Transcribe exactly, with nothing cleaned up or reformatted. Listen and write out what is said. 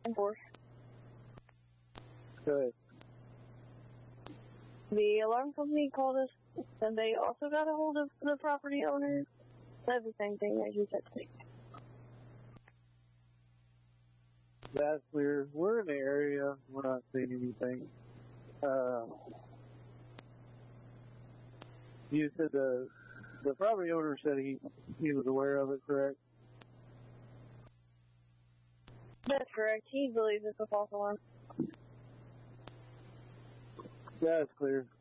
Enforce. Good. The alarm company called us, and they also got a hold of the property owner. Said the same thing that you said to me. That's clear. We're in the area. We're not seeing anything. Uh, you said the the property owner said he he was aware of it, correct? That's correct. He believes it's a false alarm. That's clear.